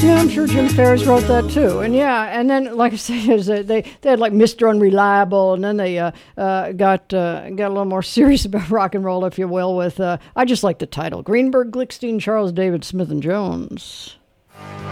Yeah, I'm sure Jim Ferris wrote that too. And yeah, and then like I say, is they had like Mr. Unreliable, and then they got a little more serious about rock and roll, if you will, with I just like the title: Greenberg, Glickstein, Charles David, Smith and Jones.